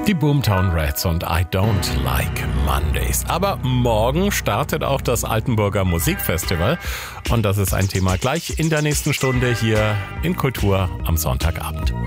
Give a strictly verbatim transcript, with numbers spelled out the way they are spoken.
Die Boomtown Rats und I Don't Like Mondays. Aber morgen startet auch das Altenburger Musikfestival. Und das ist ein Thema gleich in der nächsten Stunde hier in Kultur am Sonntagabend.